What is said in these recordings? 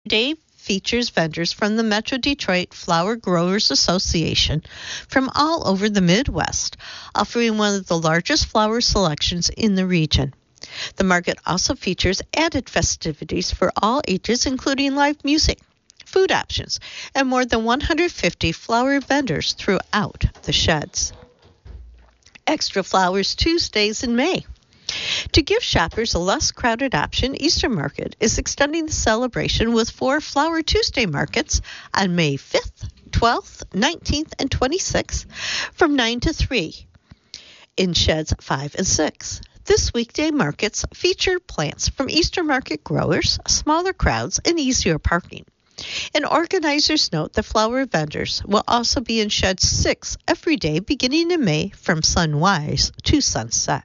Day features vendors from the Metro Detroit Flower Growers Association from all over the Midwest, offering one of the largest flower selections in the region. The market also features added festivities for all ages, including live music, food options, and more than 150 flower vendors throughout the sheds. Extra Flowers Tuesdays in May. To give shoppers a less crowded option, Eastern Market is extending the celebration with 4 Flower Tuesday markets on May 5th, 12th, 19th, and 26th from 9 to 3 in Sheds 5 and 6. This weekday markets feature plants from Eastern Market growers, smaller crowds, and easier parking. And organizers note the flower vendors will also be in Shed 6 every day beginning in May from sunrise to sunset.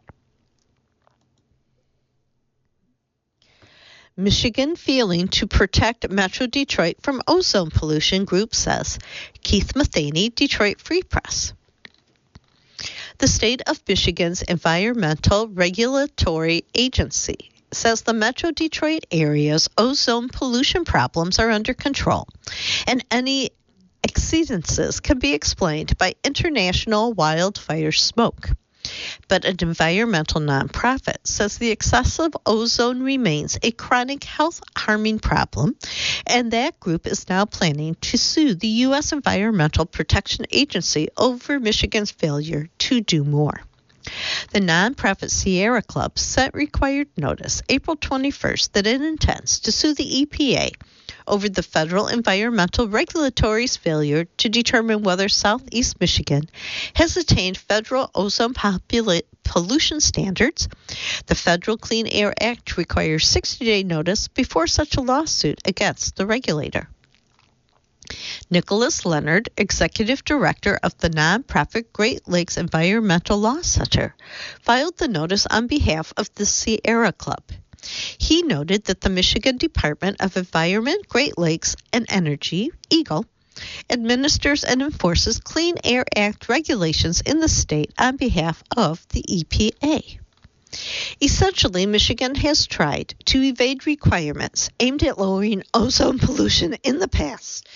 Michigan feeling to protect Metro Detroit from ozone pollution, group says. Keith Matheny, Detroit Free Press. The state of Michigan's Environmental Regulatory Agency says the Metro Detroit area's ozone pollution problems are under control, and any exceedances can be explained by international wildfire smoke. But an environmental nonprofit says the excessive ozone remains a chronic health-harming problem, and that group is now planning to sue the U.S. Environmental Protection Agency over Michigan's failure to do more. The nonprofit Sierra Club sent required notice April 21st that it intends to sue the EPA over the federal environmental regulatory's failure to determine whether Southeast Michigan has attained federal ozone pollution standards. The Federal Clean Air Act requires 60-day notice before such a lawsuit against the regulator. Nicholas Leonard, executive director of the nonprofit Great Lakes Environmental Law Center, filed the notice on behalf of the Sierra Club. He noted that the Michigan Department of Environment, Great Lakes, and Energy, EGLE, administers and enforces Clean Air Act regulations in the state on behalf of the EPA. Essentially, Michigan has tried to evade requirements aimed at lowering ozone pollution in the past.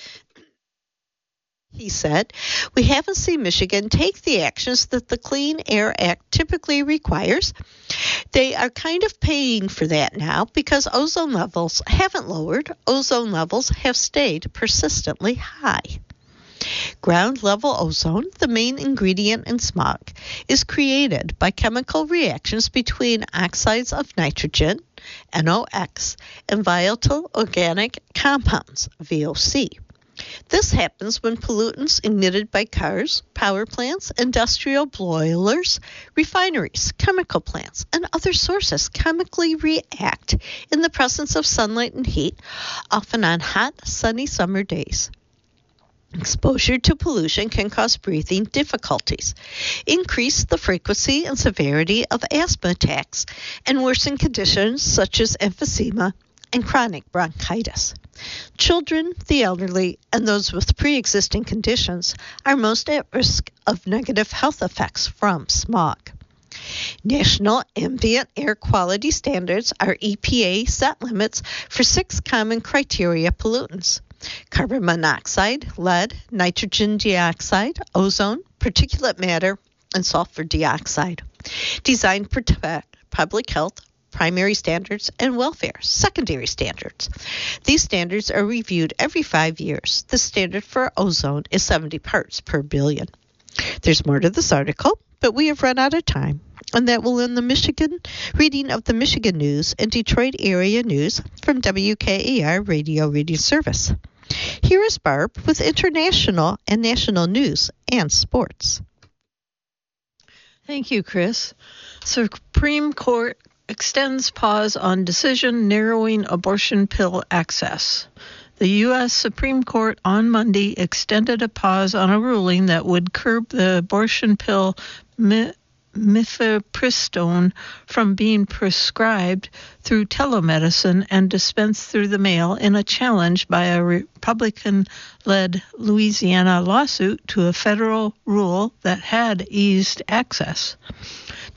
He said, "We haven't seen Michigan take the actions that the Clean Air Act typically requires. They are kind of paying for that now because ozone levels haven't lowered. Ozone levels have stayed persistently high." Ground level ozone, the main ingredient in smog, is created by chemical reactions between oxides of nitrogen, NOx, and volatile organic compounds, VOC. This happens when pollutants emitted by cars, power plants, industrial boilers, refineries, chemical plants, and other sources chemically react in the presence of sunlight and heat, often on hot, sunny summer days. Exposure to pollution can cause breathing difficulties, increase the frequency and severity of asthma attacks, and worsen conditions such as emphysema and chronic bronchitis. Children, the elderly, and those with pre-existing conditions are most at risk of negative health effects from smog. National Ambient Air Quality Standards are EPA set limits for 6 common criteria pollutants: carbon monoxide, lead, nitrogen dioxide, ozone, particulate matter, and sulfur dioxide, designed to protect public health, primary standards, and welfare, secondary standards. These standards are reviewed every 5 years. The standard for ozone is 70 parts per billion. There's more to this article, but we have run out of time, and that will end the Michigan reading of the Michigan News and Detroit area news from WKAR Radio Reading Service. Here is Barb with international and national news and sports. Thank you, Chris. Supreme Court extends pause on decision narrowing abortion pill access. The U.S. Supreme Court on Monday extended a pause on a ruling that would curb the abortion pill mifepristone from being prescribed through telemedicine and dispensed through the mail in a challenge by a Republican-led Louisiana lawsuit to a federal rule that had eased access.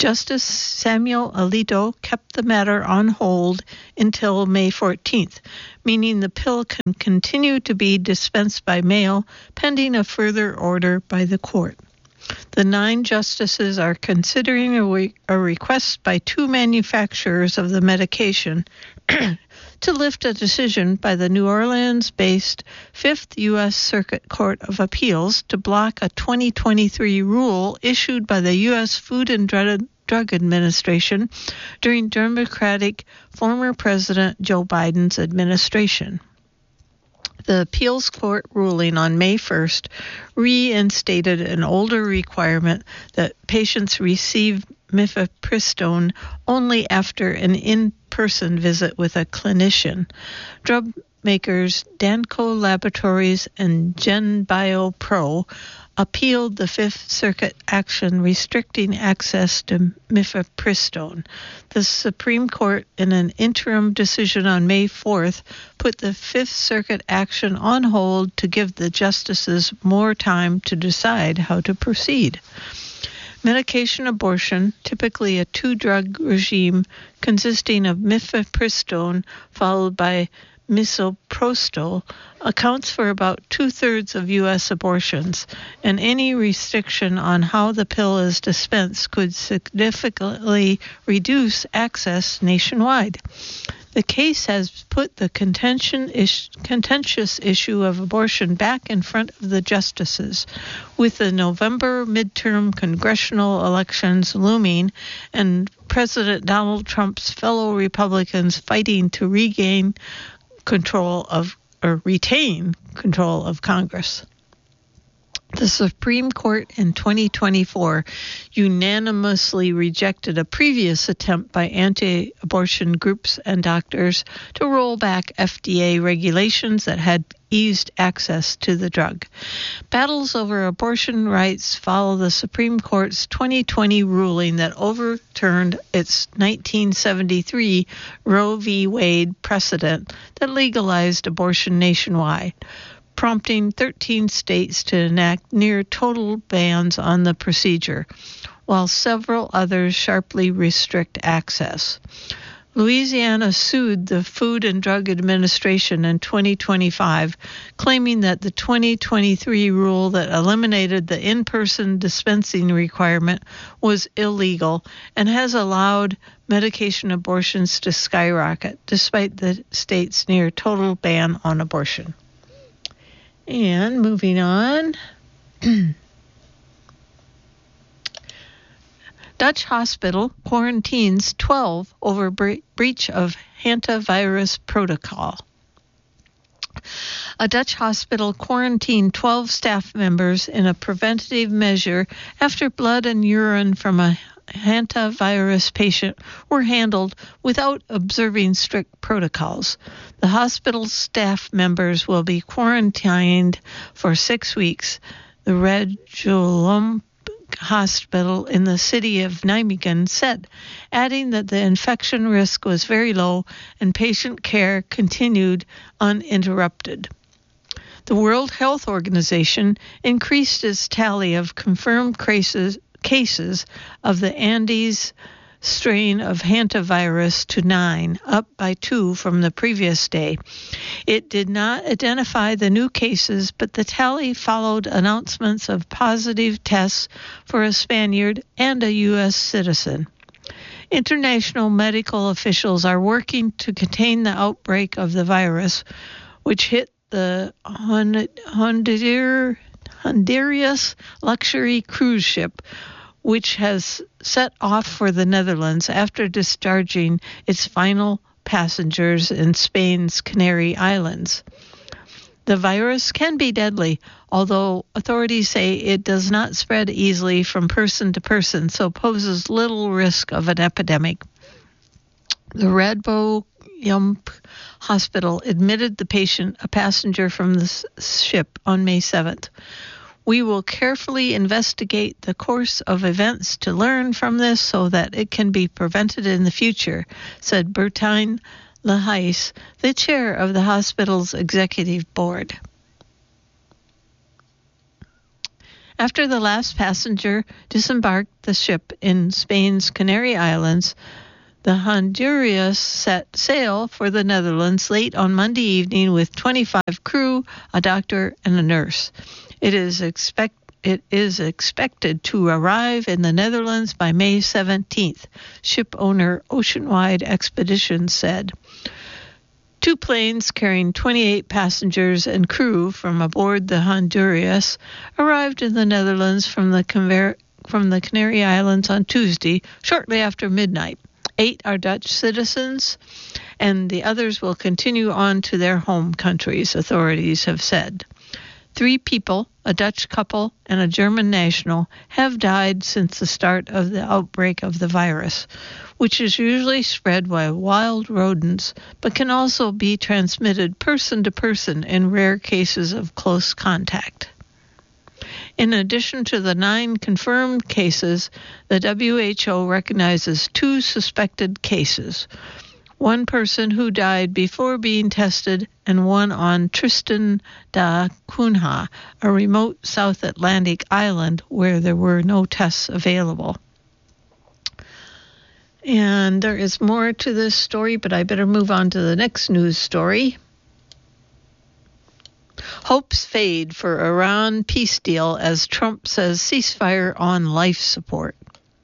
Justice Samuel Alito kept the matter on hold until May 14th, meaning the pill can continue to be dispensed by mail pending a further order by the court. The 9 justices are considering a request by 2 manufacturers of the medication to lift a decision by the New Orleans-based 5th U.S. Circuit Court of Appeals to block a 2023 rule issued by the U.S. Food and Drug Administration during Democratic former President Joe Biden's administration. The appeals court ruling on May 1st reinstated an older requirement that patients receive mifepristone only after an in-person visit with a clinician. Drug makers Danco Laboratories and GenBioPro appealed the Fifth Circuit action restricting access to mifepristone. The Supreme Court, in an interim decision on May 4th, put the Fifth Circuit action on hold to give the justices more time to decide how to proceed. Medication abortion, typically a 2-drug regime consisting of mifepristone followed by misoprostol, accounts for about 2/3 of U.S. abortions, and any restriction on how the pill is dispensed could significantly reduce access nationwide. The case has put the contentious issue of abortion back in front of the justices, with the November midterm congressional elections looming and President Donald Trump's fellow Republicans fighting to retain control of Congress. The Supreme Court in 2024 unanimously rejected a previous attempt by anti-abortion groups and doctors to roll back FDA regulations that had eased access to the drug. Battles over abortion rights follow the Supreme Court's 2020 ruling that overturned its 1973 Roe v. Wade precedent that legalized abortion nationwide, prompting 13 states to enact near total bans on the procedure, while several others sharply restrict access. Louisiana sued the Food and Drug Administration in 2025, claiming that the 2023 rule that eliminated the in-person dispensing requirement was illegal and has allowed medication abortions to skyrocket, despite the state's near total ban on abortion. And moving on, Dutch hospital quarantines 12 over breach of hantavirus protocol. A Dutch hospital quarantined 12 staff members in a preventative measure after blood and urine from a hantavirus patient were handled without observing strict protocols. The hospital's staff members will be quarantined for 6 weeks. The Red Julum Hospital in the city of Nijmegen said, adding that the infection risk was very low and patient care continued uninterrupted. The World Health Organization increased its tally of confirmed cases of the Andes strain of hantavirus to 9, up by 2 from the previous day. It did not identify the new cases, but the tally followed announcements of positive tests for a Spaniard and a U.S. citizen. International medical officials are working to contain the outbreak of the virus, which hit the Honduras luxury cruise ship, which has set off for the Netherlands after discharging its final passengers in Spain's Canary Islands. The virus can be deadly, although authorities say it does not spread easily from person to person, so poses little risk of an epidemic. The Red Bull Yump Hospital admitted the patient, a passenger from the ship, on May 7th. We will carefully investigate the course of events to learn from this so that it can be prevented in the future, said Bertijn Lehijs, the chair of the hospital's executive board. After the last passenger disembarked the ship in Spain's Canary Islands, the Honduras set sail for the Netherlands late on Monday evening with 25 crew, a doctor, and a nurse. It is expected to arrive in the Netherlands by May 17th, ship owner Oceanwide Expeditions said. 2 planes carrying 28 passengers and crew from aboard the Honduras arrived in the Netherlands from the Canary Islands on Tuesday, shortly after midnight. 8 are Dutch citizens, and the others will continue on to their home countries, authorities have said. 3 people, a Dutch couple and a German national, have died since the start of the outbreak of the virus, which is usually spread by wild rodents, but can also be transmitted person to person in rare cases of close contact. In addition to the 9 confirmed cases, the WHO recognizes 2 suspected cases. 1 person who died before being tested and 1 on Tristan da Cunha, a remote South Atlantic island where there were no tests available. And there is more to this story, but I better move on to the next news story. Hopes fade for Iran peace deal as Trump says ceasefire on life support.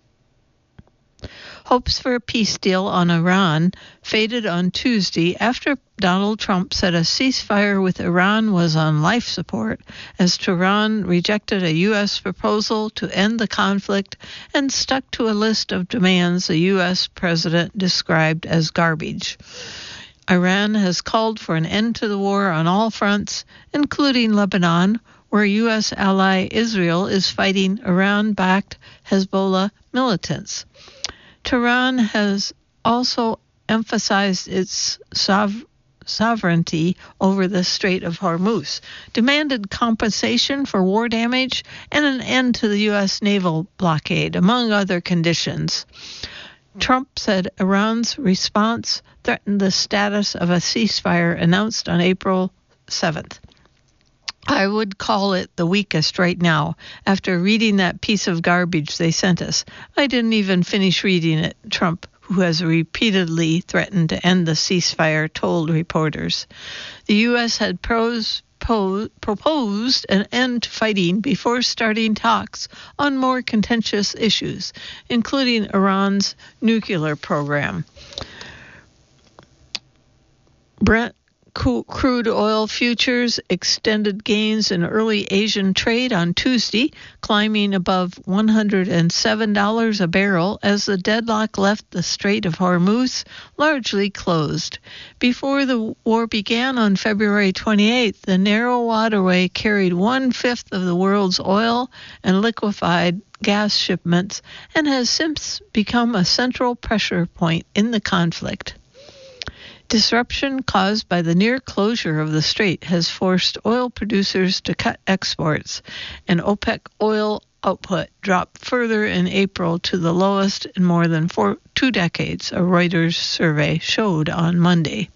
Hopes for a peace deal on Iran faded on Tuesday after Donald Trump said a ceasefire with Iran was on life support as Tehran rejected a U.S. proposal to end the conflict and stuck to a list of demands the U.S. president described as garbage. Iran has called for an end to the war on all fronts, including Lebanon, where U.S. ally Israel is fighting Iran-backed Hezbollah militants. Tehran has also emphasized its sovereignty over the Strait of Hormuz, demanded compensation for war damage, and an end to the U.S. naval blockade, among other conditions. Trump said Iran's response threatened the status of a ceasefire announced on April 7th. I would call it the weakest right now, after reading that piece of garbage they sent us. I didn't even finish reading it, Trump, who has repeatedly threatened to end the ceasefire, told reporters. The U.S. had proposed an end to fighting before starting talks on more contentious issues, including Iran's nuclear program. Brent crude oil futures extended gains in early Asian trade on Tuesday, climbing above $107 a barrel as the deadlock left the Strait of Hormuz largely closed. Before the war began on February 28th, the narrow waterway carried 1/5 of the world's oil and liquefied gas shipments and has since become a central pressure point in the conflict. Disruption caused by the near closure of the strait has forced oil producers to cut exports, and OPEC oil output dropped further in April to the lowest in more than 2 decades, a Reuters survey showed on Monday.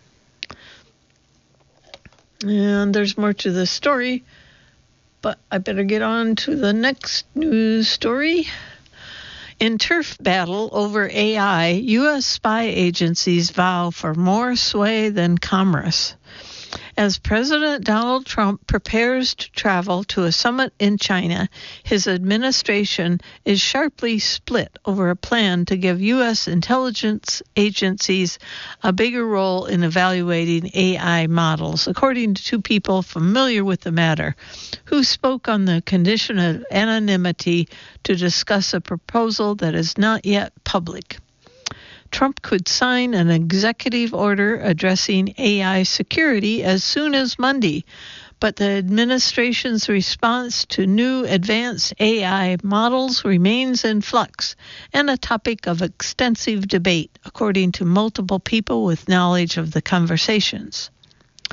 And there's more to this story, but I better get on to the next news story. In turf battle over AI, U.S. spy agencies vow for more sway than Congress. As President Donald Trump prepares to travel to a summit in China, his administration is sharply split over a plan to give U.S. intelligence agencies a bigger role in evaluating AI models, according to 2 people familiar with the matter, who spoke on the condition of anonymity to discuss a proposal that is not yet public. Trump could sign an executive order addressing AI security as soon as Monday, but the administration's response to new advanced AI models remains in flux and a topic of extensive debate, according to multiple people with knowledge of the conversations.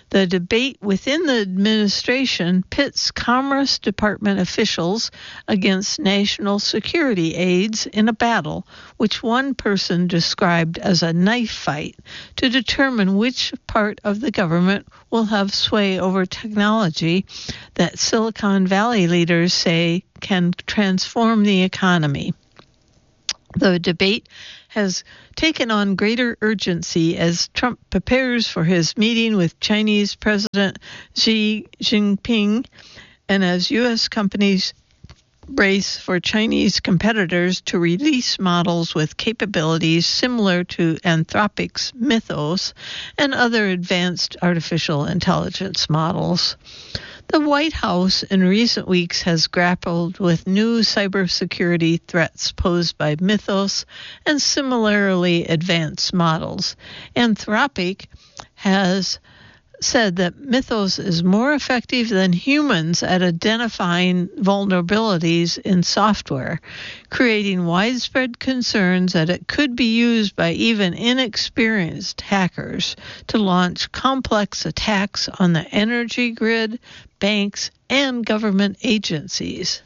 The debate within the administration pits Commerce Department officials against national security aides in a battle, which one person described as a knife fight, to determine which part of the government will have sway over technology that Silicon Valley leaders say can transform the economy. The debate has taken on greater urgency as Trump prepares for his meeting with Chinese President Xi Jinping and as U.S. companies brace for Chinese competitors to release models with capabilities similar to Anthropic's Mythos and other advanced artificial intelligence models. The White House in recent weeks has grappled with new cybersecurity threats posed by Mythos and similarly advanced models. Anthropic has said that Mythos is more effective than humans at identifying vulnerabilities in software, creating widespread concerns that it could be used by even inexperienced hackers to launch complex attacks on the energy grid, banks, and government agencies.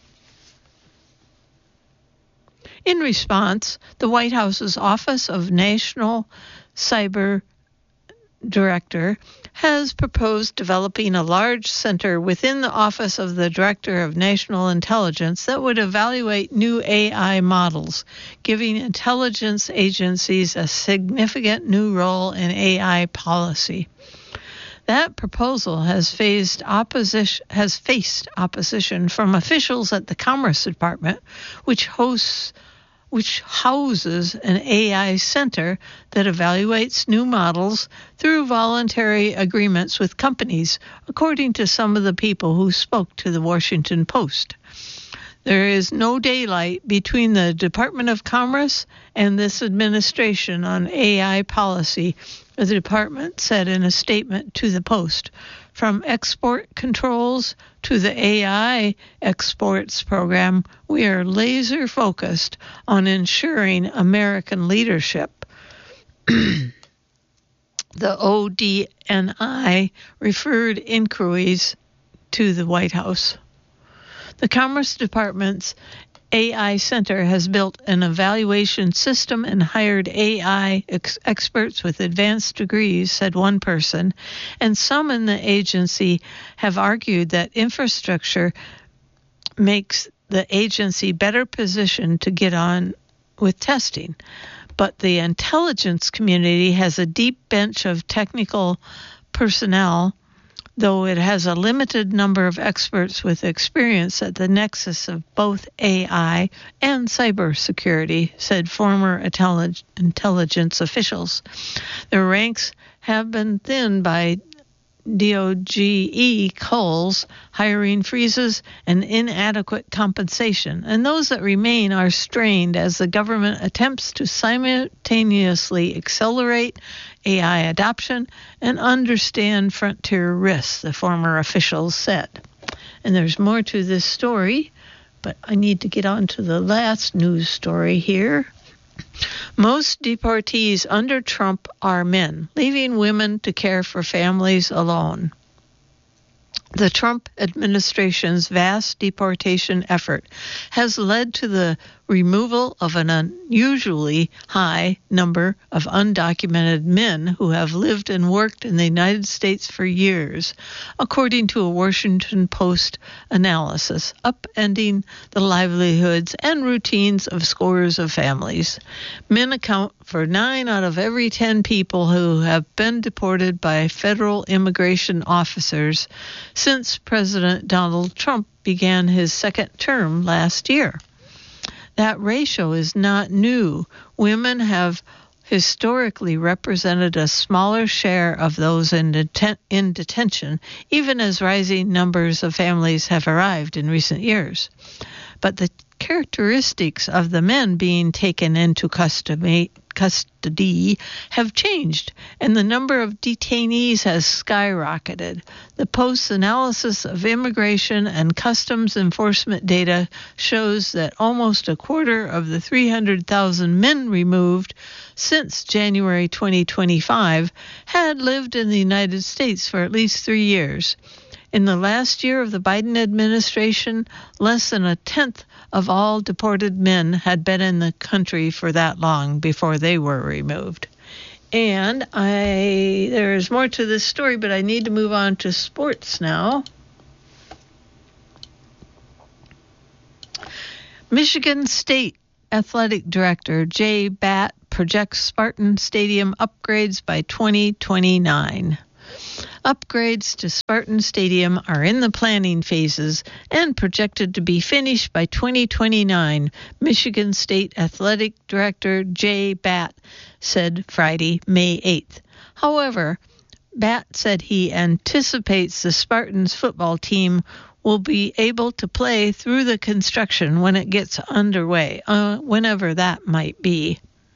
In response, the White House's Office of National Cyber Director has proposed developing a large center within the Office of the Director of National Intelligence that would evaluate new AI models, giving intelligence agencies a significant new role in AI policy. That proposal has faced opposition from officials at the Commerce Department, which houses an AI center that evaluates new models through voluntary agreements with companies, according to some of the people who spoke to the Washington Post. There is no daylight between the Department of Commerce and this administration on AI policy, the department said in a statement to the Post. From export controls to the AI exports program, we are laser focused on ensuring American leadership. The ODNI referred inquiries to the White House. The Commerce Department's AI Center has built an evaluation system and hired AI experts with advanced degrees, said one person, and some in the agency have argued that infrastructure makes the agency better positioned to get on with testing. But the intelligence community has a deep bench of technical personnel, though it has a limited number of experts with experience at the nexus of both AI and cybersecurity, said former intelligence officials. Their ranks have been thinned by DOGE culls, hiring freezes, and inadequate compensation, and those that remain are strained as the government attempts to simultaneously accelerate AI adoption and understand frontier risks, the former officials said. And there's more to this story, but I need to get on to the last news story here. Most deportees under Trump are men, leaving women to care for families alone. The Trump administration's vast deportation effort has led to the removal of an unusually high number of undocumented men who have lived and worked in the United States for years, according to a Washington Post analysis, upending the livelihoods and routines of scores of families. Men account for 9 out of every 10 people who have been deported by federal immigration officers since President Donald Trump began his second term last year. That ratio is not new. Women have historically represented a smaller share of those in detention, even as rising numbers of families have arrived in recent years. But the characteristics of the men being taken into custody custody have changed, and the number of detainees has skyrocketed. The Post's analysis of immigration and customs enforcement data shows that almost a quarter of the 300,000 men removed since January 2025 had lived in the United States for at least 3 years. In the last year of the Biden administration, less than a tenth of all deported men had been in the country for that long before they were removed. And there's more to this story, but I need to move on to sports now. Michigan State Athletic Director Jay Batt projects Spartan Stadium upgrades by 2029. Upgrades to Spartan Stadium are in the planning phases and projected to be finished by 2029, Michigan State Athletic Director Jay Batt said Friday, May 8th. However, Batt said he anticipates the Spartans football team will be able to play through the construction when it gets underway, whenever that might be.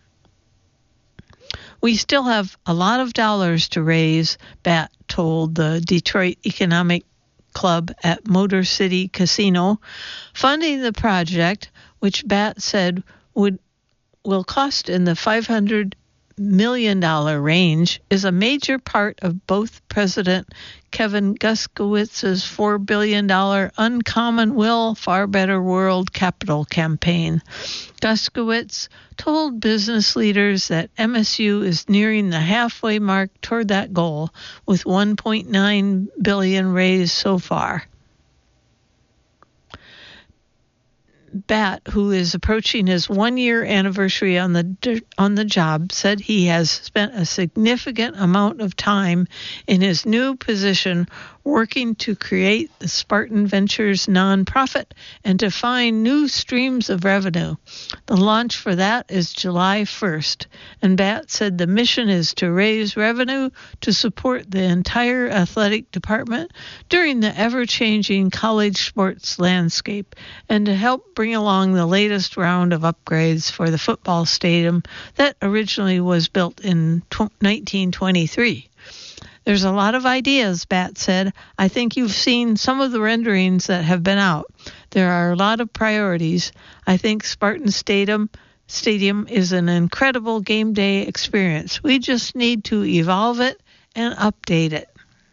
We still have a lot of dollars to raise, Batt told the Detroit Economic Club at Motor City Casino. Funding the project, which Batt said will cost in the $500 million range, is a major part of both President Kevin Guskiwitz's $4 billion Uncommon Will, Far Better World capital campaign. Guskiwitz told business leaders that MSU is nearing the halfway mark toward that goal, with $1.9 billion raised so far. Batt, who is approaching his 1-year anniversary on the job, said he has spent a significant amount of time in his new position working to create the Spartan Ventures nonprofit and to find new streams of revenue. The launch for that is July 1st, and Batt said the mission is to raise revenue to support the entire athletic department during the ever-changing college sports landscape and to help bring along the latest round of upgrades for the football stadium that originally was built in 1923. There's a lot of ideas, Batt said. I think you've seen some of the renderings that have been out. There are a lot of priorities. I think Spartan Stadium is an incredible game day experience. We just need to evolve it and update it.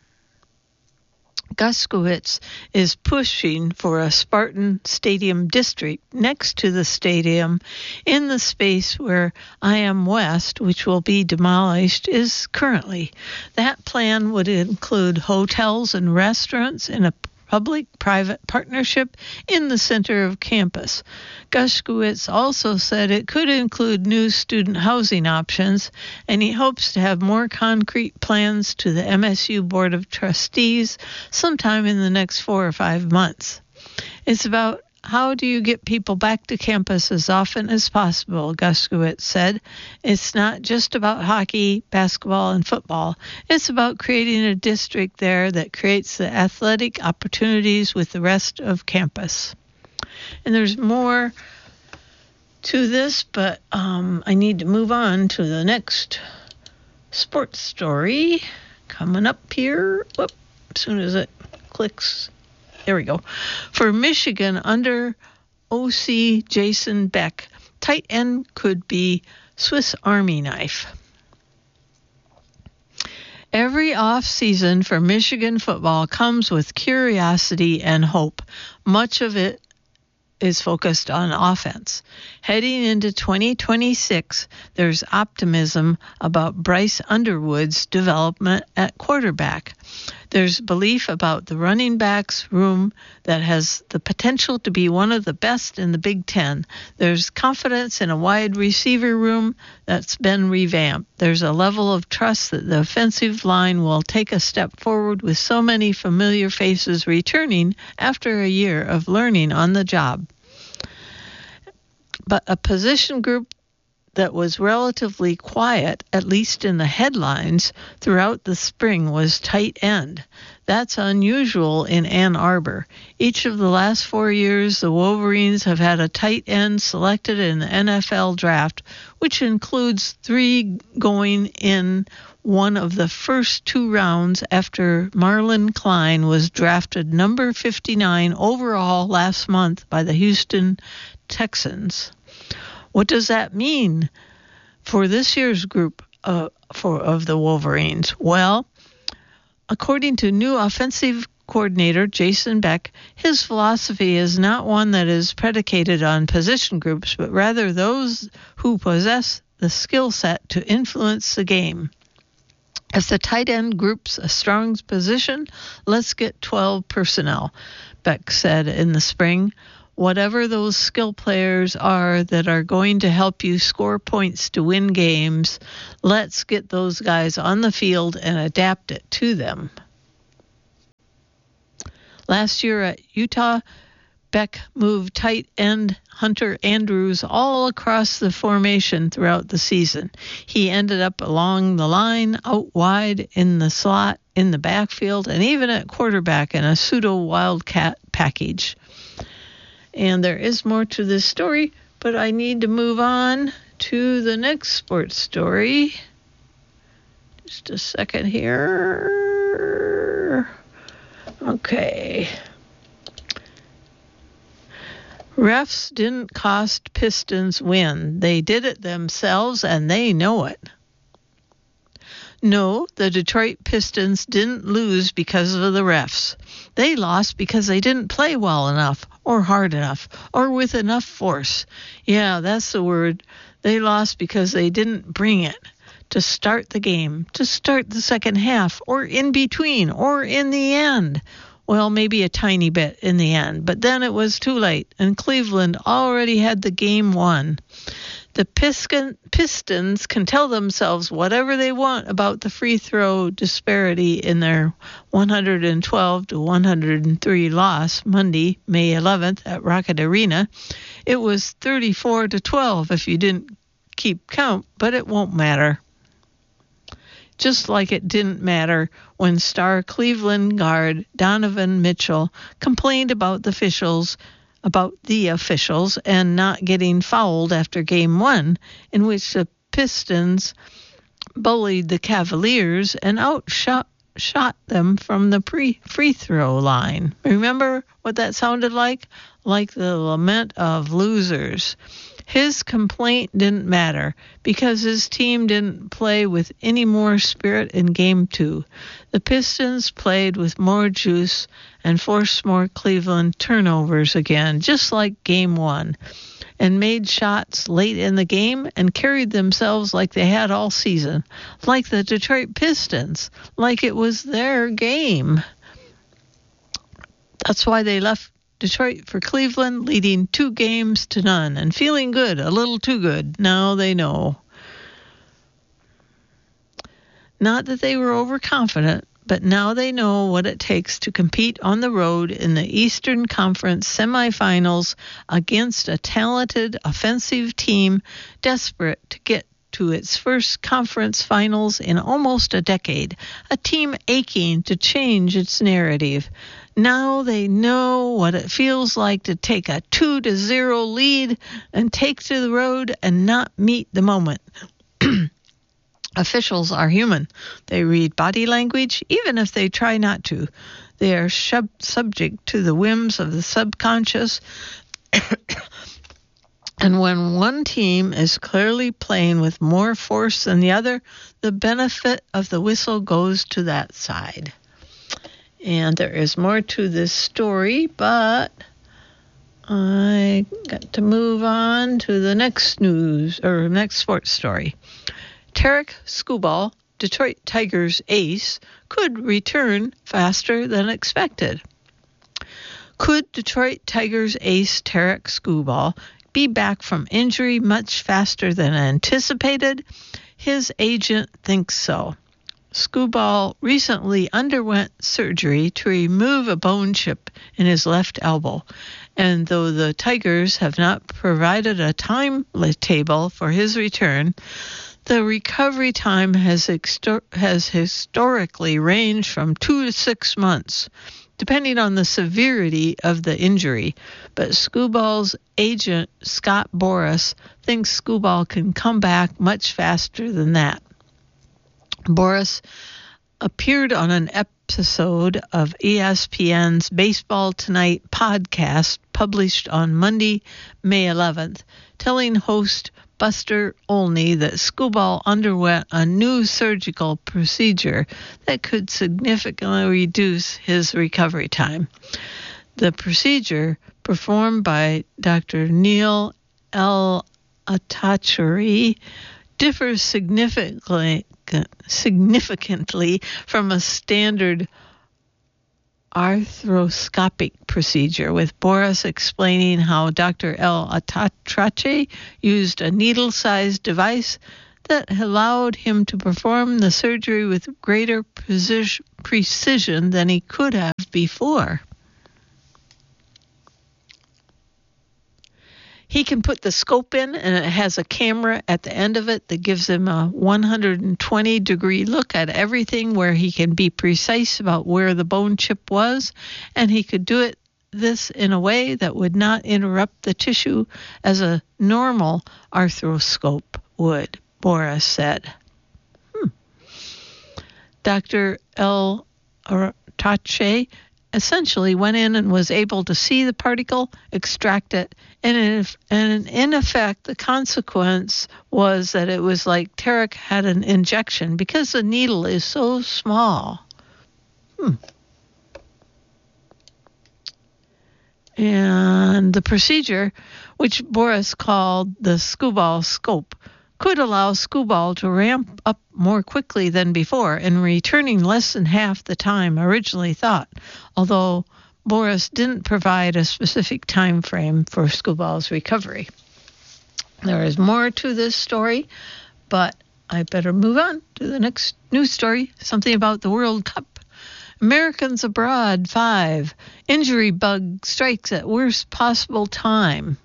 Guskiwitz is pushing for a Spartan Stadium district next to the stadium in the space where IM West, which will be demolished, is currently. That plan would include hotels and restaurants in a public-private partnership in the center of campus. Guskiwitz also said it could include new student housing options, and he hopes to have more concrete plans to the MSU Board of Trustees sometime in the next 4 or 5 months. It's about how do you get people back to campus as often as possible, Guskiwitz said. It's not just about hockey, basketball, and football. It's about creating a district there that creates the athletic opportunities with the rest of campus. And there's more to this, but I need to move on to the next sports story coming up here. Whoop, as soon as it clicks. There we go. For Michigan, under OC Jason Beck, tight end could be Swiss Army knife. Every off-season for Michigan football comes with curiosity and hope. Much of it is focused on offense. Heading into 2026, there's optimism about Bryce Underwood's development at quarterback. There's belief about the running backs room that has the potential to be one of the best in the Big Ten. There's confidence in a wide receiver room that's been revamped. There's a level of trust that the offensive line will take a step forward with so many familiar faces returning after a year of learning on the job. But a position group that was relatively quiet, at least in the headlines, throughout the spring was tight end. That's unusual in Ann Arbor. Each of the last 4 years, the Wolverines have had a tight end selected in the NFL draft, which includes 3 going in one of the first 2 rounds after Marlon Klein was drafted number 59 overall last month by the Houston Texans. What does that mean for this year's group of the Wolverines? Well, according to new offensive coordinator Jason Beck, his philosophy is not one that is predicated on position groups, but rather those who possess the skill set to influence the game. If the tight end group's a strong position, let's get 12 personnel, Beck said in the spring. Whatever those skill players are that are going to help you score points to win games, let's get those guys on the field and adapt it to them. Last year at Utah, Beck moved tight end Hunter Andrews all across the formation throughout the season. He ended up along the line, out wide, in the slot, in the backfield, and even at quarterback in a pseudo-wildcat package. And there is more to this story, but I need to move on to the next sports story. Just a second here. Okay. Refs didn't cost Pistons win. They did it themselves, and they know it. No, the Detroit Pistons didn't lose because of the refs. They lost because they didn't play well enough, or hard enough, or with enough force. Yeah, that's the word. They lost because they didn't bring it to start the game, to start the second half, or in between, or in the end. Well, maybe a tiny bit in the end, but then it was too late, and Cleveland already had the game won. The Pistons can tell themselves whatever they want about the free throw disparity in their 112-103 loss Monday, May 11th at Rocket Arena. It was 34-12 if you didn't keep count, but it won't matter. Just like it didn't matter when star Cleveland guard Donovan Mitchell complained about the officials and not getting fouled after Game 1, in which the Pistons bullied the Cavaliers and outshot them from the free throw line. Remember what that sounded like? Like the lament of losers. His complaint didn't matter because his team didn't play with any more spirit in Game 2. The Pistons played with more juice and forced more Cleveland turnovers again, just like Game 1, and made shots late in the game and carried themselves like they had all season, like the Detroit Pistons, like it was their game. That's why they left Detroit for Cleveland, leading 2-0 and feeling good, a little too good. Now they know. Not that they were overconfident, but now they know what it takes to compete on the road in the Eastern Conference semifinals against a talented offensive team desperate to get to its first conference finals in almost a decade, a team aching to change its narrative. Now they know what it feels like to take a 2-0 lead and take to the road and not meet the moment. Officials are human. They read body language, even if they try not to. They are subject to the whims of the subconscious. And when one team is clearly playing with more force than the other, the benefit of the whistle goes to that side. And there is more to this story, but I got to move on to the next next sports story. Tarek Skubal, Detroit Tigers ace, could return faster than expected. Could Detroit Tigers ace Tarek Skubal be back from injury much faster than anticipated? His agent thinks so. Skubal recently underwent surgery to remove a bone chip in his left elbow, And though the Tigers have not provided a timetable for his return, the recovery time has historically ranged from 2 to 6 months, depending on the severity of the injury. But Skubal's agent, Scott Boras, thinks Skubal can come back much faster than that. Boras appeared on an episode of ESPN's Baseball Tonight podcast published on Monday, May 11th, telling host Buster Olney that Skubal underwent a new surgical procedure that could significantly reduce his recovery time. The procedure, performed by Dr. Neil L. Attachari, differs significantly from a standard arthroscopic procedure, with Boras explaining how Dr. El Attatrache used a needle-sized device that allowed him to perform the surgery with greater precision than he could have before. He can put the scope in, and it has a camera at the end of it that gives him a 120-degree look at everything, where he can be precise about where the bone chip was, and he could do this in a way that would not interrupt the tissue as a normal arthroscope would, Boras said. Dr. El Tache essentially went in and was able to see the particle, extract it, and in effect, the consequence was that it was like Tarek had an injection because the needle is so small. And the procedure, which Boras called the Skubal scope, could allow Skubal to ramp up more quickly than before, and returning less than half the time originally thought, although Boras didn't provide a specific time frame for Skubal's recovery. There is more to this story, but I better move on to the next news story, something about the World Cup. Americans abroad 5. Injury bug strikes at worst possible time.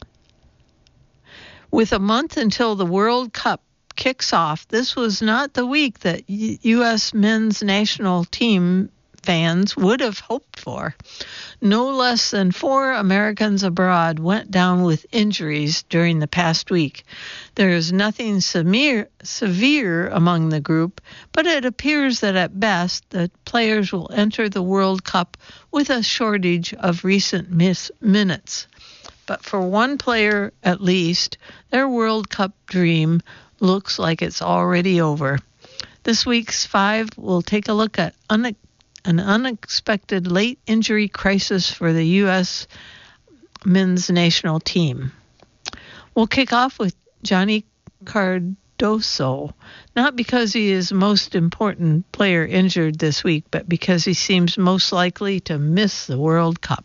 With a month until the World Cup kicks off, this was not the week that U.S. men's national team fans would have hoped for. No less than 4 Americans abroad went down with injuries during the past week. There is nothing severe among the group, but it appears that at best the players will enter the World Cup with a shortage of recent minutes. But for one player at least, their World Cup dream looks like it's already over. This week's 5 will take a look at an unexpected late injury crisis for the U.S. men's national team. We'll kick off with Johnny Cardoso, not because he is the most important player injured this week, but because he seems most likely to miss the World Cup.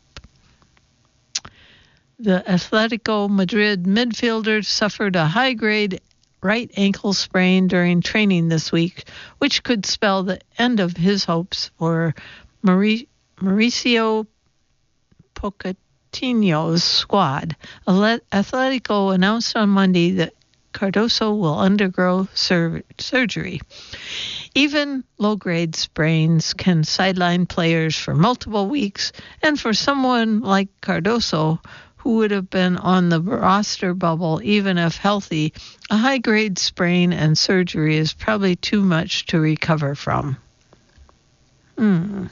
The Atletico Madrid midfielder suffered a high-grade right ankle sprain during training this week, which could spell the end of his hopes for Mauricio Pochettino's squad. Atletico announced on Monday that Cardoso will undergo surgery. Even low-grade sprains can sideline players for multiple weeks, and for someone like Cardoso, who would have been on the roster bubble even if healthy, a high-grade sprain and surgery is probably too much to recover from. And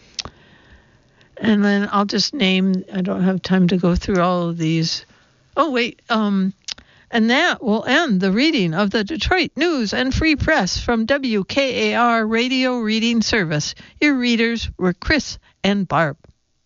then I'll just name, I don't have time to go through all of these. And that will end the reading of the Detroit News and Free Press from WKAR Radio Reading Service. Your readers were Chris and Barb.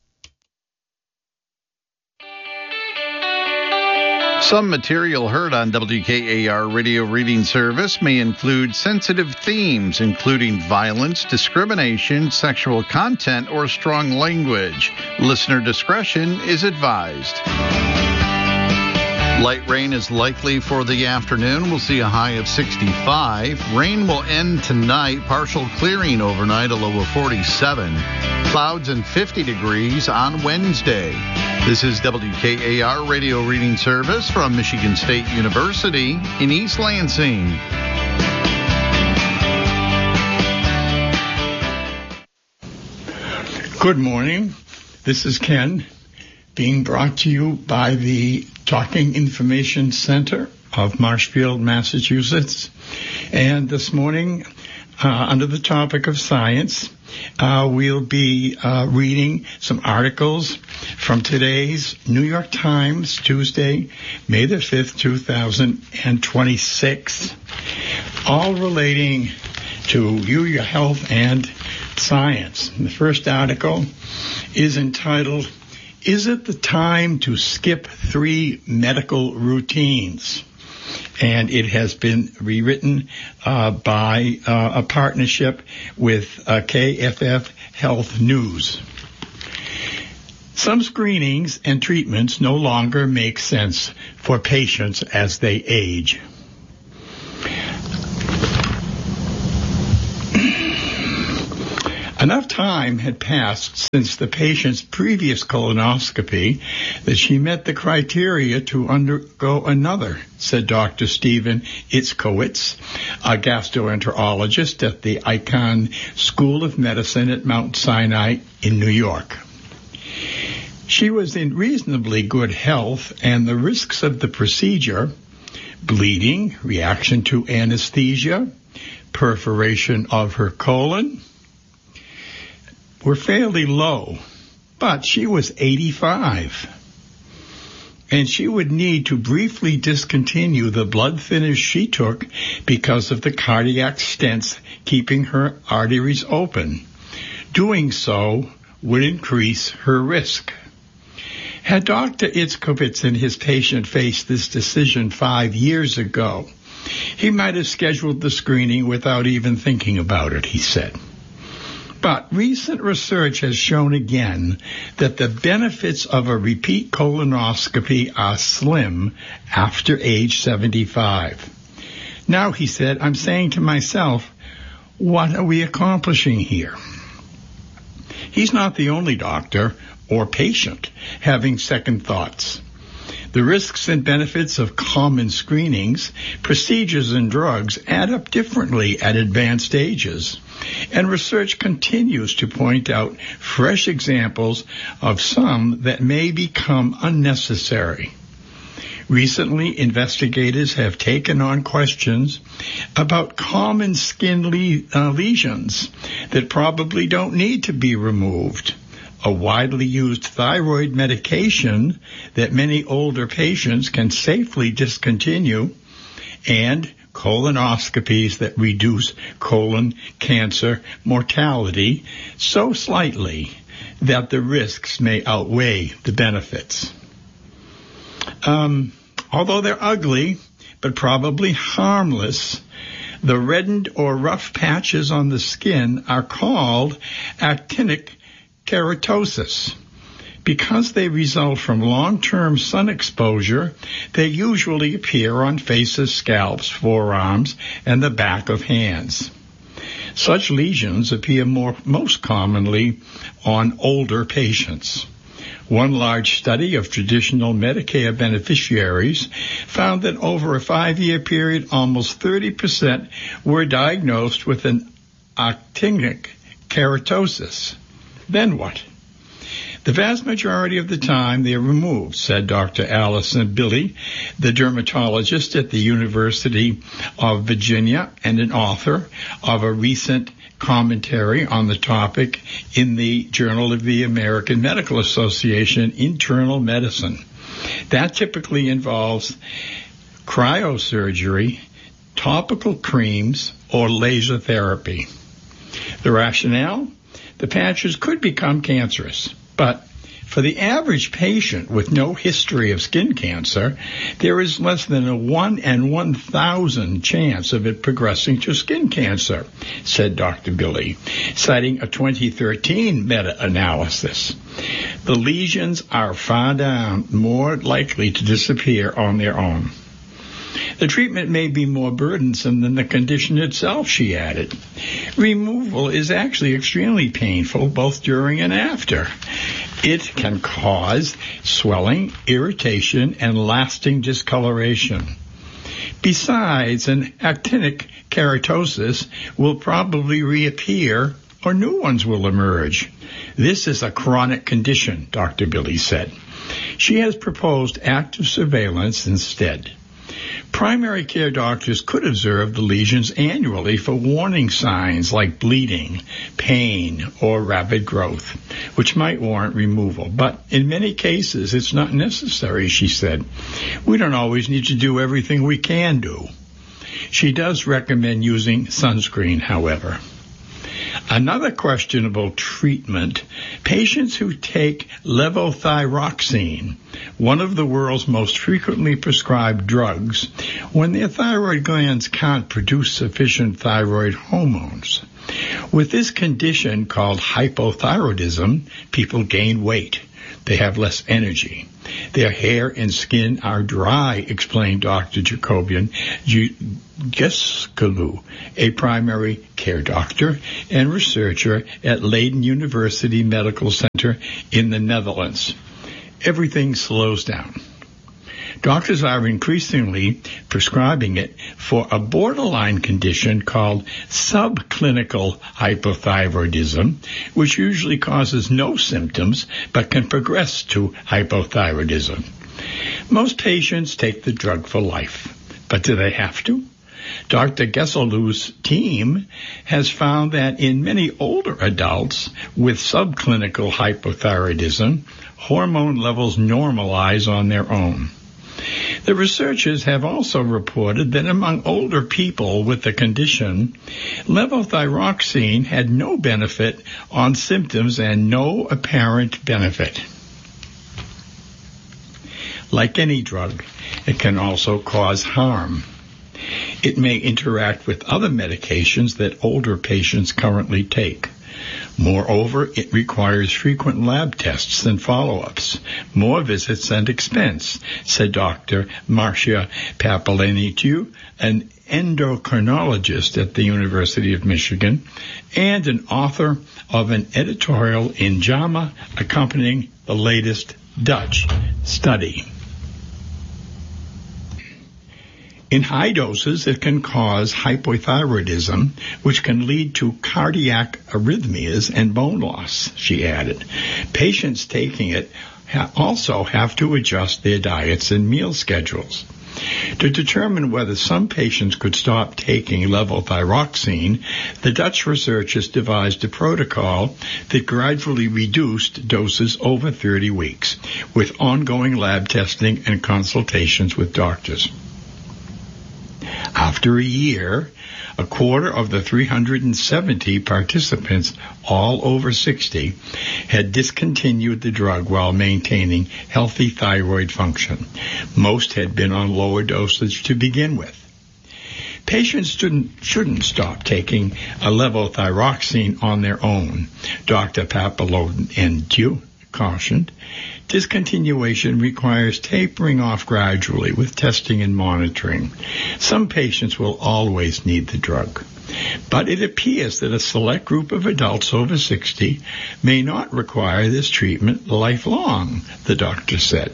Some material heard on WKAR Radio Reading Service may include sensitive themes, including violence, discrimination, sexual content, or strong language. Listener discretion is advised. Light rain is likely for the afternoon. We'll see a high of 65. Rain will end tonight. Partial clearing overnight, a low of 47. Clouds and 50 degrees on Wednesday. This is WKAR Radio Reading Service from Michigan State University in East Lansing. Good morning. This is Ken, being brought to you by the Talking Information Center of Marshfield, Massachusetts. And this morning, under the topic of science, we'll be reading some articles from today's New York Times, Tuesday, May the 5th, 2026, all relating to your health and science. The first article is entitled, "Is it the time to skip 3 medical routines?" And it has been rewritten by a partnership with KFF Health News. Some screenings and treatments no longer make sense for patients as they age. Enough time had passed since the patient's previous colonoscopy that she met the criteria to undergo another, said Dr. Stephen Itzkowitz, a gastroenterologist at the Icahn School of Medicine at Mount Sinai in New York. She was in reasonably good health, and the risks of the procedure, bleeding, reaction to anesthesia, perforation of her colon, were fairly low, but she was 85, and she would need to briefly discontinue the blood thinners she took because of the cardiac stents keeping her arteries open. Doing so would increase her risk. Had Dr. Itzkowitz and his patient faced this decision 5 years ago, he might have scheduled the screening without even thinking about it, he said. But recent research has shown again that the benefits of a repeat colonoscopy are slim after age 75. Now, he said, I'm saying to myself, what are we accomplishing here? He's not the only doctor or patient having second thoughts. The risks and benefits of common screenings, procedures, and drugs add up differently at advanced ages, and research continues to point out fresh examples of some that may become unnecessary. Recently, investigators have taken on questions about common skin lesions that probably don't need to be removed, a widely used thyroid medication that many older patients can safely discontinue, and colonoscopies that reduce colon cancer mortality so slightly that the risks may outweigh the benefits. Although they're ugly, but probably harmless, the reddened or rough patches on the skin are called actinic keratosis. Because they result from long-term sun exposure, they usually appear on faces, scalps, forearms, and the back of hands. Such lesions appear most commonly on older patients. One large study of traditional Medicare beneficiaries found that over a 5-year period, almost 30% were diagnosed with an actinic keratosis. Then what? The vast majority of the time they are removed, said Dr. Allison Billy, the dermatologist at the University of Virginia and an author of a recent commentary on the topic in the Journal of the American Medical Association Internal Medicine. That typically involves cryosurgery, topical creams, or laser therapy. The rationale? The patches could become cancerous, but for the average patient with no history of skin cancer, there is less than a 1 in 1,000 chance of it progressing to skin cancer, said Dr. Billy, citing a 2013 meta-analysis. The lesions are far down, more likely to disappear on their own. The treatment may be more burdensome than the condition itself, she added. Removal is actually extremely painful both during and after. It can cause swelling, irritation, and lasting discoloration. Besides, an actinic keratosis will probably reappear or new ones will emerge. This is a chronic condition, Dr. Billy said. She has proposed active surveillance instead. Primary care doctors could observe the lesions annually for warning signs like bleeding, pain, or rapid growth, which might warrant removal. But in many cases, it's not necessary, she said. We don't always need to do everything we can do. She does recommend using sunscreen, however. Another questionable treatment, patients who take levothyroxine, one of the world's most frequently prescribed drugs, when their thyroid glands can't produce sufficient thyroid hormones. With this condition called hypothyroidism, people gain weight. They have less energy. Their hair and skin are dry, explained Dr. Jacobian Gescalu, a primary care doctor and researcher at Leiden University Medical Center in the Netherlands. Everything slows down. Doctors are increasingly prescribing it for a borderline condition called subclinical hypothyroidism, which usually causes no symptoms but can progress to hypothyroidism. Most patients take the drug for life, but do they have to? Dr. Gesselu's team has found that in many older adults with subclinical hypothyroidism, hormone levels normalize on their own. The researchers have also reported that among older people with the condition, levothyroxine had no benefit on symptoms and no apparent benefit. Like any drug, it can also cause harm. It may interact with other medications that older patients currently take. Moreover, it requires frequent lab tests and follow-ups, more visits and expense, said Dr. Marcia Papalenitiu, an endocrinologist at the University of Michigan and an author of an editorial in JAMA accompanying the latest Dutch study. In high doses, it can cause hypothyroidism, which can lead to cardiac arrhythmias and bone loss, she added. Patients taking it also have to adjust their diets and meal schedules. To determine whether some patients could stop taking levothyroxine, the Dutch researchers devised a protocol that gradually reduced doses over 30 weeks, with ongoing lab testing and consultations with doctors. After a year, a quarter of the 370 participants, all over 60, had discontinued the drug while maintaining healthy thyroid function. Most had been on lower dosage to begin with. Patients shouldn't stop taking a levothyroxine on their own, Dr. Papalenitiu cautioned. Discontinuation requires tapering off gradually with testing and monitoring. Some patients will always need the drug, but it appears that a select group of adults over 60 may not require this treatment lifelong, the doctor said.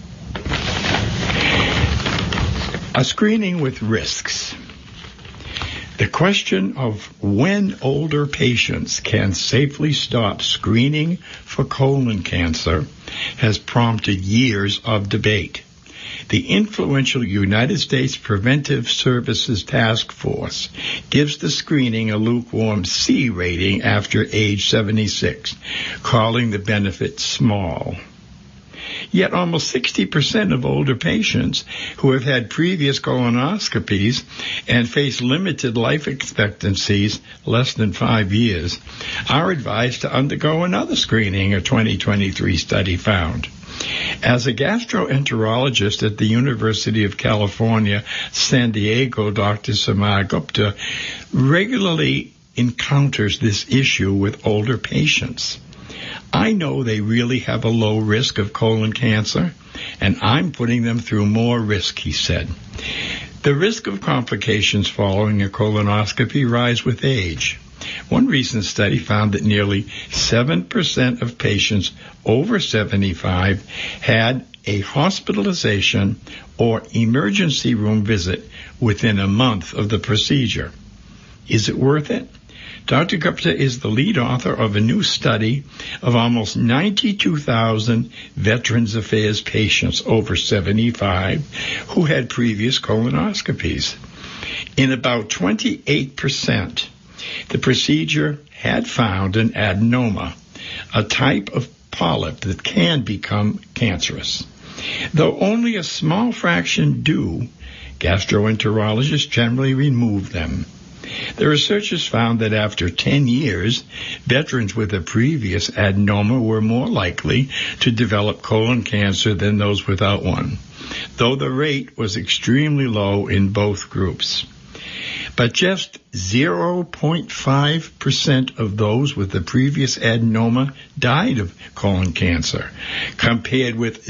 A screening with risks. The question of when older patients can safely stop screening for colon cancer has prompted years of debate. The influential United States Preventive Services Task Force gives the screening a lukewarm C rating after age 76, calling the benefit small. Yet almost 60% of older patients who have had previous colonoscopies and face limited life expectancies, less than 5 years, are advised to undergo another screening, a 2023 study found. As a gastroenterologist at the University of California, San Diego, Dr. Samar Gupta regularly encounters this issue with older patients. I know they really have a low risk of colon cancer, and I'm putting them through more risk, he said. The risk of complications following a colonoscopy rise with age. One recent study found that nearly 7% of patients over 75 had a hospitalization or emergency room visit within a month of the procedure. Is it worth it? Dr. Gupta is the lead author of a new study of almost 92,000 Veterans Affairs patients over 75 who had previous colonoscopies. In about 28%, the procedure had found an adenoma, a type of polyp that can become cancerous. Though only a small fraction do, gastroenterologists generally remove them. The researchers found that after 10 years, veterans with a previous adenoma were more likely to develop colon cancer than those without one, though the rate was extremely low in both groups. But just 0.5% of those with the previous adenoma died of colon cancer, compared with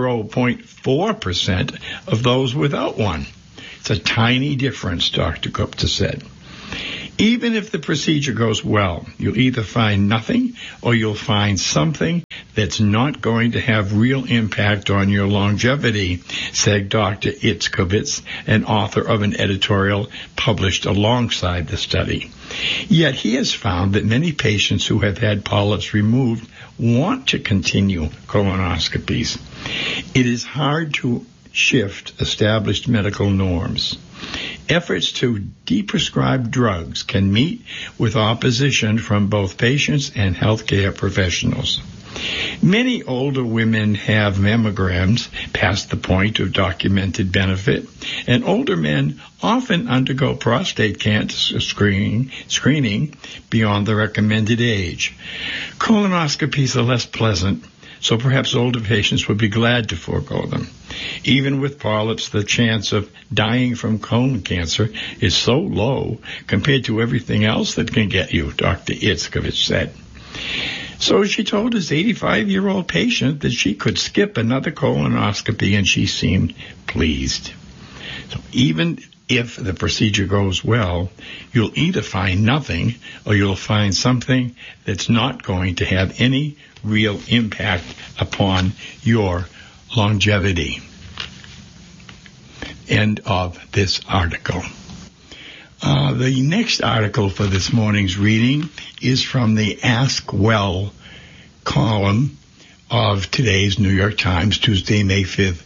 0.4% of those without one. It's a tiny difference, Dr. Gupta said. Even if the procedure goes well, you'll either find nothing or you'll find something that's not going to have real impact on your longevity, said Dr. Itzkovitz, an author of an editorial published alongside the study. Yet he has found that many patients who have had polyps removed want to continue colonoscopies. It is hard to shift established medical norms. Efforts to deprescribe drugs can meet with opposition from both patients and healthcare professionals. Many older women have mammograms past the point of documented benefit, and older men often undergo prostate cancer screening beyond the recommended age. Colonoscopies are less pleasant, so perhaps older patients would be glad to forego them. Even with polyps, the chance of dying from colon cancer is so low compared to everything else that can get you, Dr. Itzkovitz said. So she told his 85-year-old patient that she could skip another colonoscopy, and she seemed pleased. So even if the procedure goes well, you'll either find nothing or you'll find something that's not going to have any real impact upon your longevity. End of this article. The next article for this morning's reading is from the Ask Well column of today's New York Times, Tuesday, May 5th,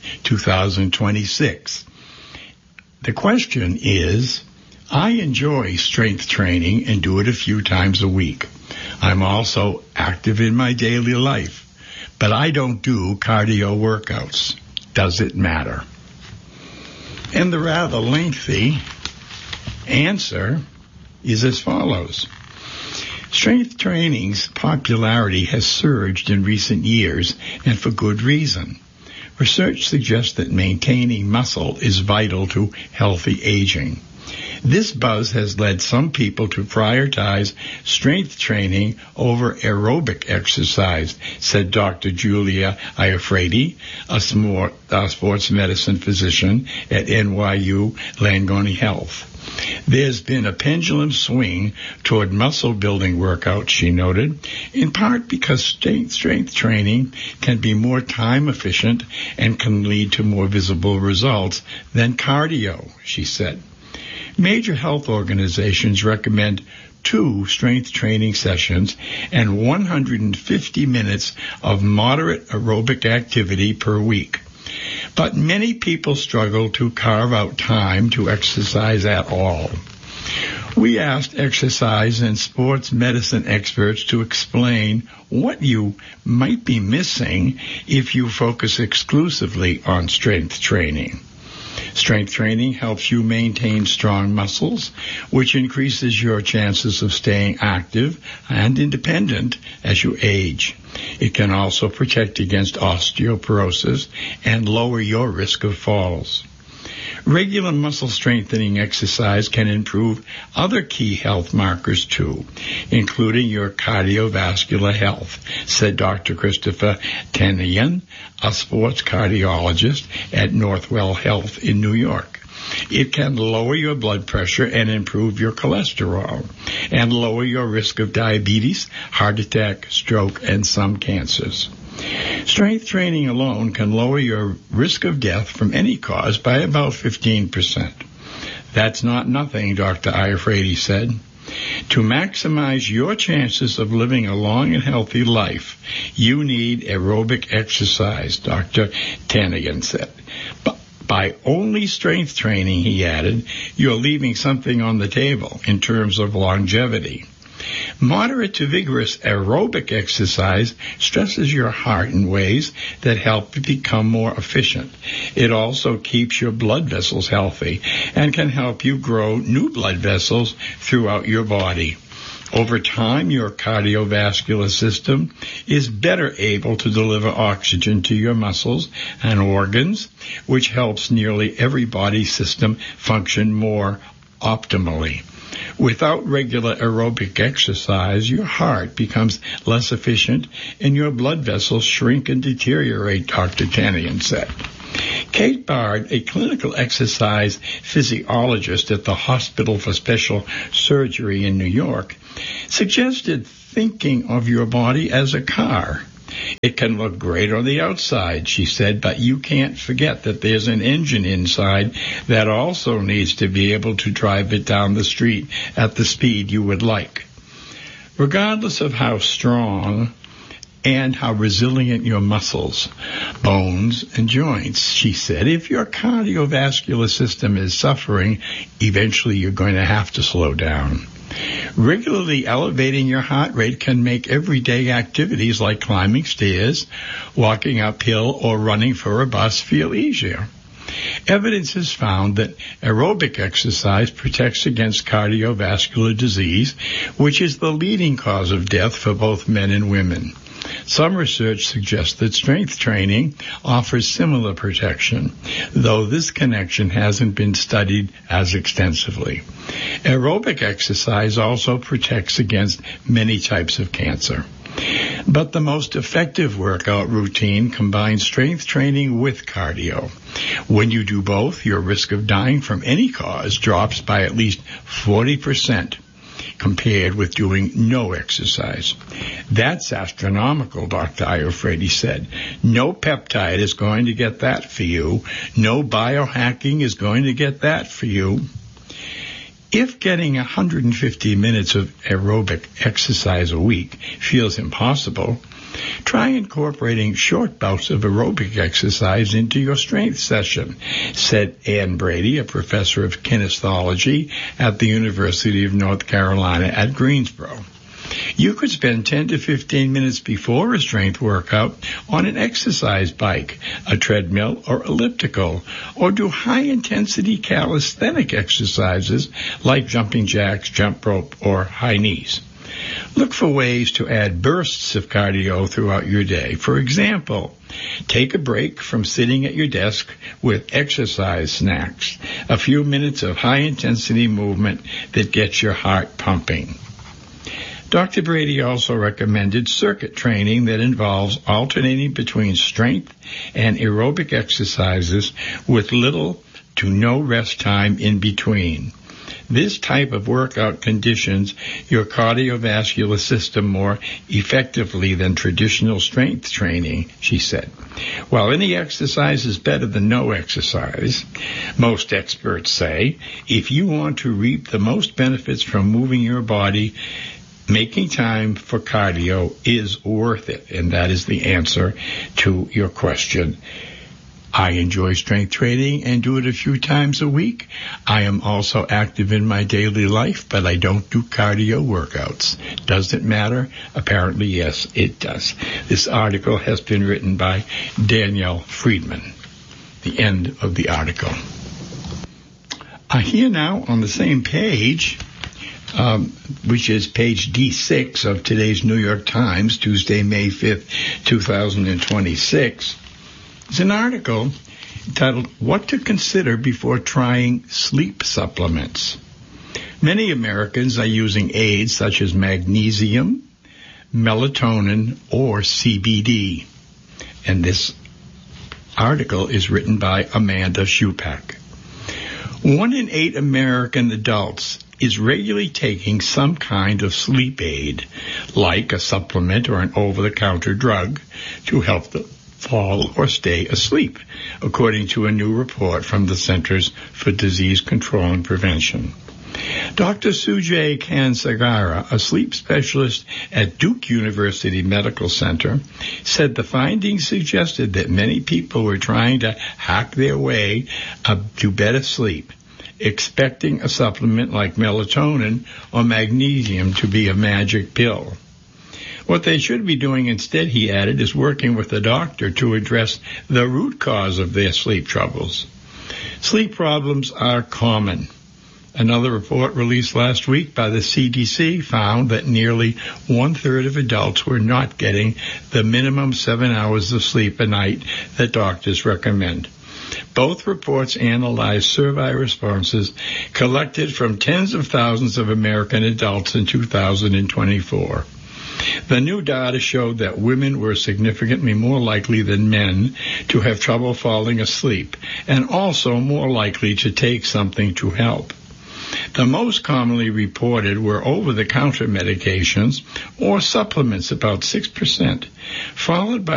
2026. The question is, I enjoy strength training and do it a few times a week. I'm also active in my daily life, but I don't do cardio workouts. Does it matter? And the rather lengthy answer is as follows. Strength training's popularity has surged in recent years, and for good reason. Research suggests that maintaining muscle is vital to healthy aging. This buzz has led some people to prioritize strength training over aerobic exercise, said Dr. Julia Iafredi, a sports medicine physician at NYU Langone Health. There's been a pendulum swing toward muscle-building workouts, she noted, in part because strength training can be more time-efficient and can lead to more visible results than cardio, she said. Major health organizations recommend 2 strength training sessions and 150 minutes of moderate aerobic activity per week. But many people struggle to carve out time to exercise at all. We asked exercise and sports medicine experts to explain what you might be missing if you focus exclusively on strength training. Strength training helps you maintain strong muscles, which increases your chances of staying active and independent as you age. It can also protect against osteoporosis and lower your risk of falls. Regular muscle strengthening exercise can improve other key health markers too, including your cardiovascular health, said Dr. Christopher Tenian, a sports cardiologist at Northwell Health in New York. It can lower your blood pressure and improve your cholesterol, and lower your risk of diabetes, heart attack, stroke, and some cancers. Strength training alone can lower your risk of death from any cause by about 15%. That's not nothing, Dr. Iafrate said. To maximize your chances of living a long and healthy life, you need aerobic exercise, Dr. Tanigan said. But by only strength training, he added, you're leaving something on the table in terms of longevity. Moderate to vigorous aerobic exercise stresses your heart in ways that help you become more efficient. It also keeps your blood vessels healthy and can help you grow new blood vessels throughout your body. Over time, your cardiovascular system is better able to deliver oxygen to your muscles and organs, which helps nearly every body system function more optimally. Without regular aerobic exercise, your heart becomes less efficient and your blood vessels shrink and deteriorate, Dr. Tanigan said. Kate Bard, a clinical exercise physiologist at the Hospital for Special Surgery in New York, suggested thinking of your body as a car. It can look great on the outside, she said, but you can't forget that there's an engine inside that also needs to be able to drive it down the street at the speed you would like. Regardless of how strong and how resilient your muscles, bones, and joints, she said, if your cardiovascular system is suffering, eventually you're going to have to slow down. Regularly elevating your heart rate can make everyday activities like climbing stairs, walking uphill, or running for a bus feel easier. Evidence has found that aerobic exercise protects against cardiovascular disease, which is the leading cause of death for both men and women. Some research suggests that strength training offers similar protection, though this connection hasn't been studied as extensively. Aerobic exercise also protects against many types of cancer. But the most effective workout routine combines strength training with cardio. When you do both, your risk of dying from any cause drops by at least 40%. Compared with doing no exercise. That's astronomical, Dr. Iafrate said. No peptide is going to get that for you. No biohacking is going to get that for you. If getting 150 minutes of aerobic exercise a week feels impossible, try incorporating short bouts of aerobic exercise into your strength session, said Ann Brady, a professor of kinesiology at the University of North Carolina at Greensboro. You could spend 10 to 15 minutes before a strength workout on an exercise bike, a treadmill, or elliptical, or do high-intensity calisthenic exercises like jumping jacks, jump rope, or high knees. Look for ways to add bursts of cardio throughout your day. For example, take a break from sitting at your desk with exercise snacks, a few minutes of high-intensity movement that gets your heart pumping. Dr. Brady also recommended circuit training that involves alternating between strength and aerobic exercises with little to no rest time in between. This type of workout conditions your cardiovascular system more effectively than traditional strength training, she said. While any exercise is better than no exercise, most experts say, if you want to reap the most benefits from moving your body, making time for cardio is worth it. And that is the answer to your question. I enjoy strength training and do it a few times a week. I am also active in my daily life, but I don't do cardio workouts. Does it matter? Apparently, yes, it does. This article has been written by Danielle Friedman. The end of the article. Here now on the same page, which is page D6 of today's New York Times, Tuesday, May 5th, 2026, is an article titled, What to Consider Before Trying Sleep Supplements. Many Americans are using aids such as magnesium, melatonin, or CBD. And this article is written by Amanda Shupak. 1 in 8 American adults is regularly taking some kind of sleep aid, like a supplement or an over-the-counter drug, to help them fall or stay asleep, according to a new report from the Centers for Disease Control and Prevention. Dr. Sujay Kansagara, a sleep specialist at Duke University Medical Center, said the findings suggested that many people were trying to hack their way to better sleep, expecting a supplement like melatonin or magnesium to be a magic pill. What they should be doing instead, he added, is working with a doctor to address the root cause of their sleep troubles. Sleep problems are common. Another report released last week by the CDC found that nearly 1/3 of adults were not getting the minimum 7 hours of sleep a night that doctors recommend. Both reports analyzed survey responses collected from tens of thousands of American adults in 2024. The new data showed that women were significantly more likely than men to have trouble falling asleep, and also more likely to take something to help. The most commonly reported were over-the-counter medications or supplements, about 6%, followed by